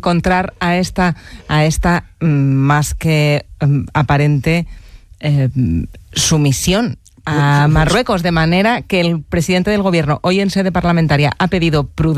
encontrar a esta más que aparente sumisión a Marruecos, de manera que el presidente del gobierno hoy en sede parlamentaria ha pedido prudencia